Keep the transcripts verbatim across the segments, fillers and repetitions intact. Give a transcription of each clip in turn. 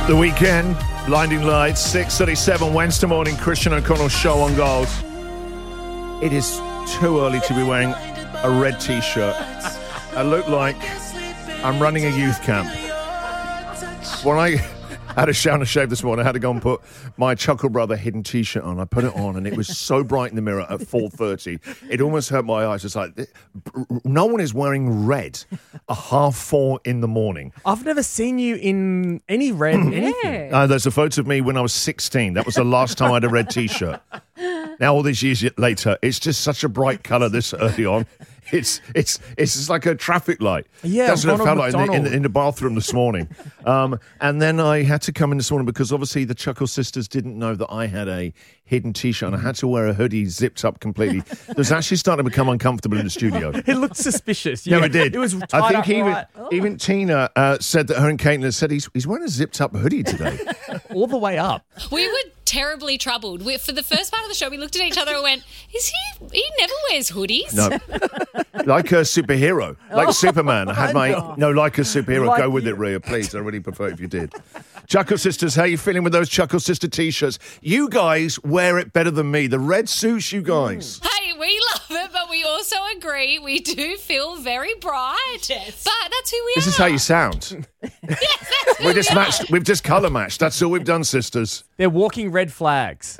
The Weekend, Blinding Lights, six thirty-seven Wednesday morning, Christian O'Connell show on Gold. It is too early to be wearing a red T-shirt. I look like I'm running a youth camp. When I had a shower and a shave this morning, I had to go and put my Chuckle Brother hidden T-shirt on. I put it on and it was so bright in the mirror at four thirty. It almost hurt my eyes. It's like, no one is wearing red at half four in the morning. I've never seen you in any red anything. Uh, there's a photo of me when I was sixteen. That was the last time I had a red T-shirt. Now, all these years later, it's just such a bright colour this early on. It's it's it's just like a traffic light. Yeah, that's what it felt like in the, in, McDonald. the, in the bathroom this morning. Um, and then I had to come in this morning because obviously the Chuckle sisters didn't know that I had a hidden T-shirt and I had to wear a hoodie zipped up completely. It was actually starting to become uncomfortable in the studio. It looked suspicious. No, Yeah, it did. It was I tied think up even right. even Tina uh, said that her and Caitlin said he's he's wearing a zipped up hoodie today. all the way up. We were terribly troubled. We, for the first part of the show, we looked at each other and went, is he, he never wears hoodies? No. Like a superhero. Like Superman. I had my, no, like a superhero. Like Go with you. it, Rhea, please. I really prefer it if you did. Chuckle Sisters, how you feeling with those Chuckle Sister T-shirts? You guys wear it better than me. The red suits, you guys. Hey, we love it, but we also agree we do feel very bright. Yes. But that's who we This are. is how you sound. Yes, that's who We just we matched, we've just colour matched. That's all we've done, sisters. They're walking red flags.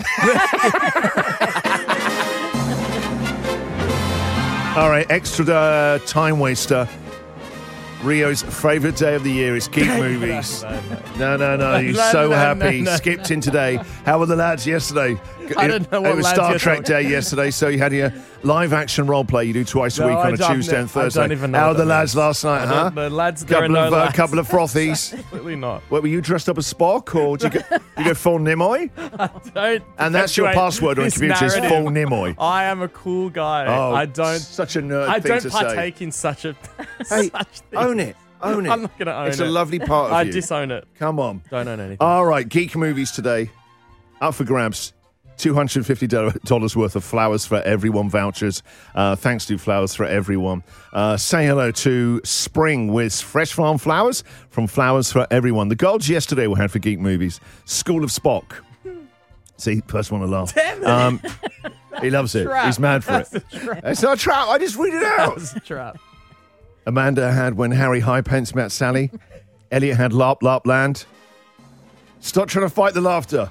All right, extra uh, time waster. Rio's favourite day of the year is geek movies. No, no, no. You're No, so no, happy. no, no. Skipped in today. How were the lads yesterday? I don't know what It was lads Star you're Trek talking- Day yesterday, so you had your live action role play you do twice a No, week on I a don't- Tuesday and I don't Thursday. even know How what were the that lads means. last night, I huh? don't- the lads, there are couple no of uh, lads. couple of frothies. Absolutely not. What, were you dressed up as Spock, or did you go, you go full Nimoy? Don't And that's your perpetuate password on this computers, narrative. full Nimoy. I am a cool guy. Oh, I don't. Such a nerd I thing don't to partake in such a. say. Hey, such thing. own it. Own it. I'm not going to own It's it. a lovely part of I you. disown it. Come on. Don't own anything. All right, geek movies today. Up for grabs. two hundred fifty dollars worth of Flowers for Everyone vouchers. Uh, thanks to Flowers for Everyone. Uh, say hello to spring with fresh farm flowers from Flowers for Everyone. The golds yesterday we had for geek movies. School of Spock. See, first one to laugh. Damn it. Um, he loves it. Trap. He's mad for That's it. a trap. It's not a trap. I just read it That out. was a trap. Amanda had When Harry Highpence Met Sally. Elliot had Larp Larp Land. Stop trying to fight the laughter.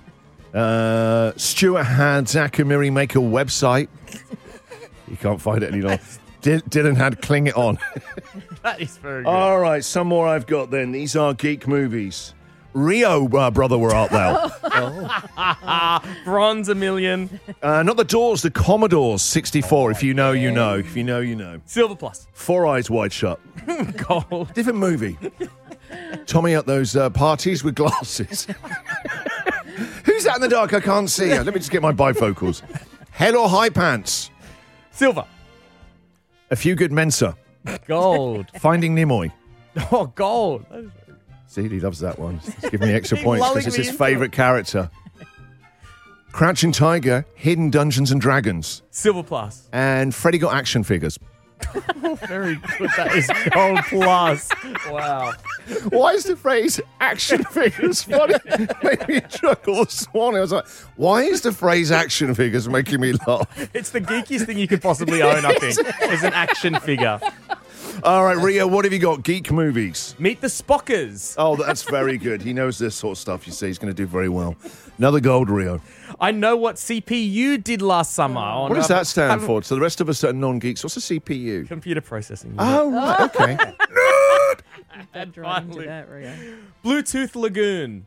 Uh, Stuart had Zach and Miri make a website. You can't find it any longer. D- Dylan had Cling It On. That is very good. All right, some more I've got then. These are geek movies. Rio, uh, brother, where art thou? Bronze a million. Uh, not the Doors, the Commodores sixty-four. If you know, you know. If you know, you know. Silver plus. Four Eyes Wide Shut. Gold. Different movie. Tommy at those uh, parties with glasses. Who's that in the dark? I can't see her. Let me just get my bifocals. Head or High Pants? Silver. A Few Good Mensa. Gold. Finding Nimoy. Oh, gold. That is- See, he loves that one. He's giving me extra He's points lulling because it's me his into favourite character. Crouching Tiger, Hidden Dungeons and Dragons. Silver plus. And Freddy Got Action Figures. Very good. That is gold plus. Wow. Why is the phrase action figures funny? Made me chuckle this morning. I was like, why is the phrase action figures making me laugh? It's the geekiest thing you could possibly own, I think, is an action figure. All right, Rio, what have you got? Geek movies. Meet the Spockers. Oh, that's very good. He knows this sort of stuff, you see. He's going to do very well. Another gold, Rio. I know what C P U did last summer. On What does a- that stand haven't- for? So the rest of us are non-geeks. What's a C P U? Computer processing. unit. Oh, right, okay. And Right into finally, that, Rio. Bluetooth Lagoon.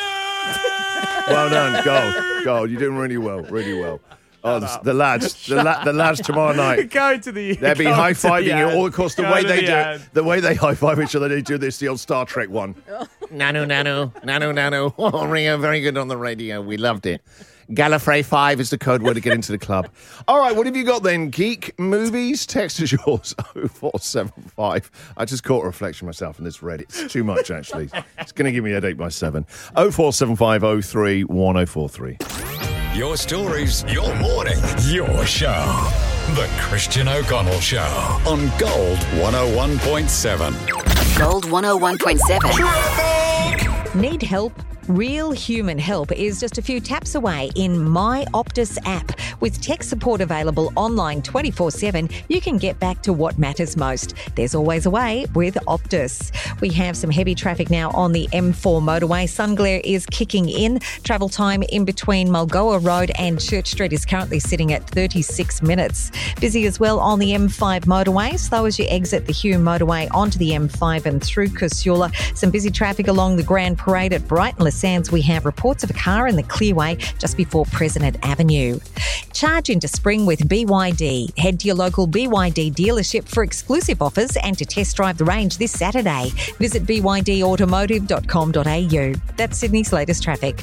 Well done, gold. Gold. You're doing really well, really well. Oh, the, the lads, the, la- the lads tomorrow night. Go to the. They'll be go high to the fiving you ad. all across the Go way to they the do ad. it. The way they high five each other, they do this. The old Star Trek one. Nanu, nanu, nanu, nanu. Oh, Rio, very good on the radio. We loved it. Gallifrey five is the code word to get into the club. All right, what have you got then? Geek movies? Text is yours. oh four seven five. I just caught a reflection myself in this red. It's too much, actually. It's going to give me a headache by seven. oh four seven five oh three one oh four three. Your stories, your morning, your show. The Christian O'Connell Show on Gold one oh one point seven. Gold one oh one point seven. Traffic! Need help? Real human help is just a few taps away in My Optus app. With tech support available online twenty-four seven, you can get back to what matters most. There's always a way with Optus. We have some heavy traffic now on the M four motorway. Sun glare is kicking in. Travel time in between Mulgoa Road and Church Street is currently sitting at thirty-six minutes. Busy as well on the M five motorway. Slow as you exit the Hume motorway onto the M five and through Kursula. Some busy traffic along the Grand Parade at Brighton Le Sands. We have reports of a car in the clearway just before President Avenue. Charge into spring with B Y D. Head to your local B Y D dealership for exclusive offers and to test drive the range this Saturday. Visit b y d automotive dot com dot a u. That's Sydney's latest traffic.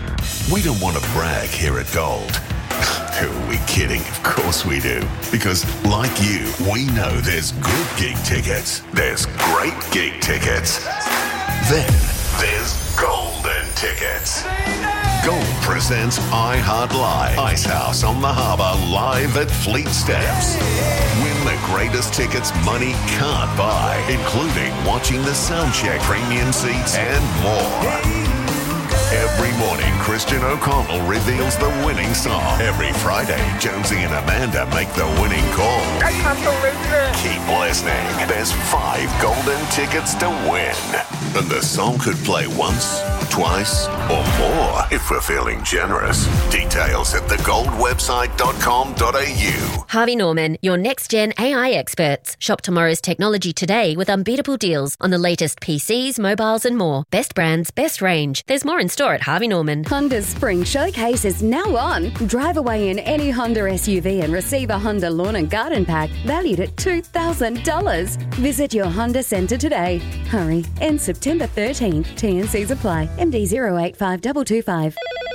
We don't want to brag here at Gold. Who are we kidding? Of course we do. Because like you, we know there's good gig tickets. There's great gig tickets. Then there's golden tickets. Gold presents iHeart Live. Icehouse on the Harbour live at Fleet Steps. Win the greatest tickets money can't buy, including watching the soundcheck, premium seats and more. Every morning, Christian O'Connell reveals the winning song. Every Friday, Jonesy and Amanda make the winning call. I can't believe it. Keep listening. There's five golden tickets to win. And the song could play once, twice, or more if we're feeling generous. Details at the gold website dot com dot a u. Harvey Norman, your next-gen A I experts. Shop tomorrow's technology today with unbeatable deals on the latest P Cs, mobiles and more. Best brands, best range. There's more in store at Harvey Norman. Honda's Spring Showcase is now on. Drive away in any Honda S U V and receive a Honda Lawn and Garden Pack valued at two thousand dollars. Visit your Honda Centre today. Hurry. End September thirteenth. T N Cs apply. M D zero eight five two two five.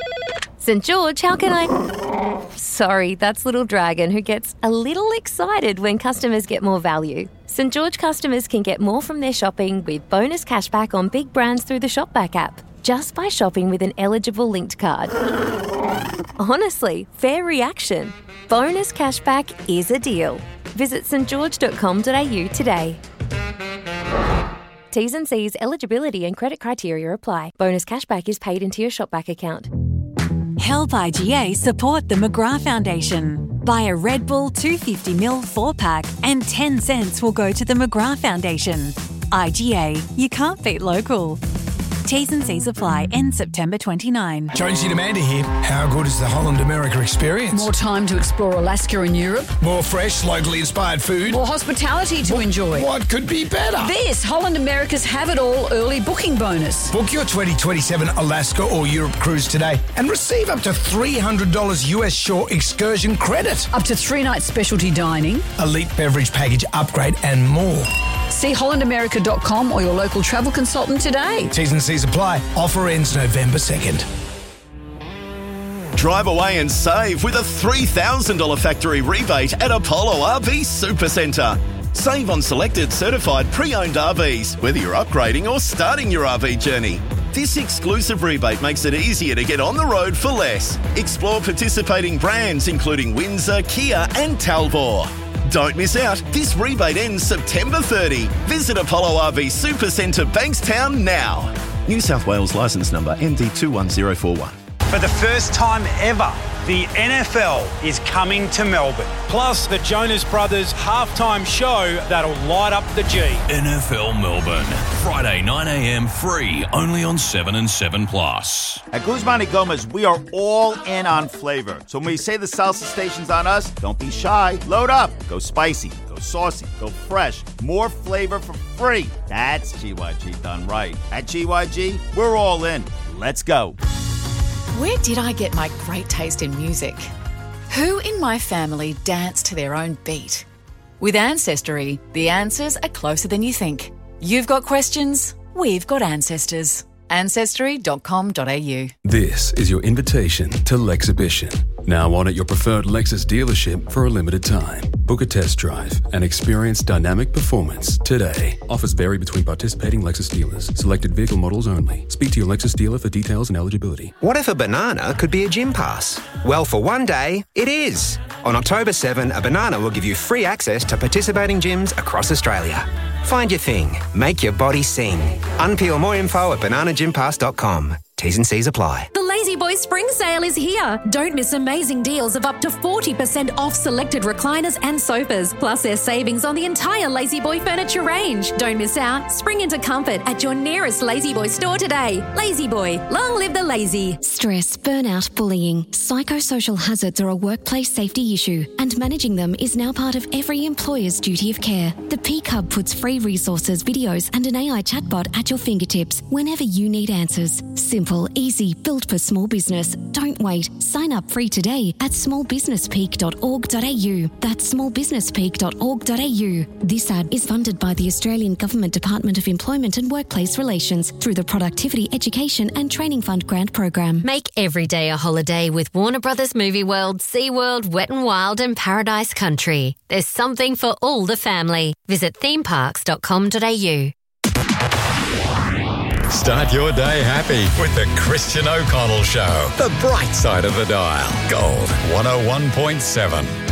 St George, how can I... Sorry, that's Little Dragon, who gets a little excited when customers get more value. St George customers can get more from their shopping with bonus cashback on big brands through the Shopback app, just by shopping with an eligible linked card. Honestly, fair reaction. Bonus cashback is a deal. Visit st george dot com dot a u today. T's and C's, eligibility and credit criteria apply. Bonus cashback is paid into your Shopback account. Help I G A support the McGrath Foundation. Buy a Red Bull two hundred fifty milliliter four-pack and ten cents will go to the McGrath Foundation. I G A, you can't beat local. T's and C's apply. End September twenty-ninth. Jonesy and Amanda here. How good is the Holland America experience? More time to explore Alaska and Europe. More fresh, locally inspired food. More hospitality to what, enjoy. What could be better? This Holland America's Have It All early booking bonus. Book your twenty twenty-seven Alaska or Europe cruise today and receive up to three hundred dollars U S shore excursion credit. Up to three nights specialty dining. Elite beverage package upgrade and more. See holland america dot com or your local travel consultant today. T's and C's apply. Offer ends November second. Drive away and save with a three thousand dollars factory rebate at Apollo R V Supercentre. Save on selected certified pre-owned R Vs, whether you're upgrading or starting your R V journey. This exclusive rebate makes it easier to get on the road for less. Explore participating brands including Windsor, Kia and Talbot. Don't miss out. This rebate ends September thirtieth. Visit Apollo R V Supercentre Bankstown now. New South Wales licence number M D two one zero four one. For the first time ever, the N F L is coming to Melbourne. Plus, the Jonas Brothers halftime show that'll light up the G. N F L Melbourne, Friday nine a.m. free, only on seven and seven plus. At Guzman y Gomez, we are all in on flavor. So when we say the salsa station's on us, don't be shy. Load up. Go spicy. Go saucy. Go fresh. More flavor for free. That's G Y G done right. At G Y G, we're all in. Let's go. Where did I get my great taste in music? Who in my family dance to their own beat? With Ancestry, the answers are closer than you think. You've got questions, we've got ancestors. ancestry dot com dot a u. This is your invitation to Lexhibition. Now on at your preferred Lexus dealership for a limited time. Book a test drive and experience dynamic performance today. Offers vary between participating Lexus dealers. Selected vehicle models only. Speak to your Lexus dealer for details and eligibility. What if a banana could be a gym pass? Well, for one day, it is. On October seventh, a banana will give you free access to participating gyms across Australia. Find your thing. Make your body sing. Unpeel more info at banana gym pass dot com. T's and C's apply. The Lazy Boy Spring Sale is here. Don't miss amazing deals of up to forty percent off selected recliners and sofas. Plus, there's savings on the entire Lazy Boy furniture range. Don't miss out. Spring into comfort at your nearest Lazy Boy store today. Lazy Boy, long live the lazy. Stress, burnout, bullying, psychosocial hazards are a workplace safety issue, and managing them is now part of every employer's duty of care. The Peak Hub puts free resources, videos, and an A I chatbot at your fingertips whenever you need answers. Simple, easy, built for small business. Don't wait. Sign up free today at small business peak dot org dot a u. That's small business peak dot org dot a u. This ad is funded by the Australian Government Department of Employment and Workplace Relations through the Productivity, Education and Training Fund grant program. Make every day a holiday with Warner Brothers Movie World, SeaWorld, Wet n Wild and Paradise Country. There's something for all the family. Visit theme parks dot com dot a u. Start your day happy with the Christian O'Connell Show. The bright side of the dial. Gold one oh one point seven.